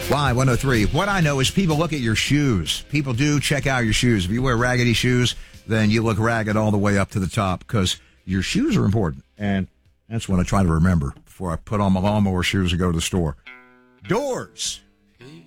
Y103. What I know is people look at your shoes. People do check out your shoes. If you wear raggedy shoes, then you look ragged all the way up to the top because your shoes are important. And that's what I try to remember before I put on my lawnmower shoes and go to the store. Doors.